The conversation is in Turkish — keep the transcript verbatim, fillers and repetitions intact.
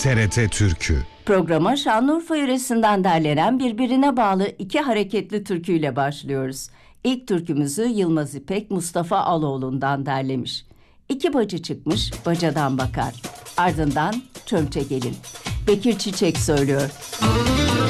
T R T Türkü. Programa Şanlıurfa yöresinden derlenen birbirine bağlı iki hareketli türküyle başlıyoruz. İlk türkümüzü Yılmaz İpek Mustafa Aloğlu'ndan derlemiş. İki bacı çıkmış bacadan bakar. Ardından Çömçe Gelin. Bekir Çiçek söylüyor.